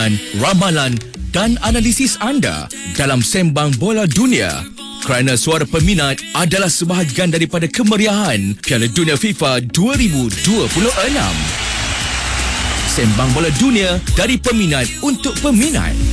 ramalan dan analisis anda dalam Sembang Bola Dunia. Kerana suara peminat adalah sebahagian daripada kemeriahan Piala Dunia FIFA 2026. Sembang Bola Dunia dari peminat untuk peminat.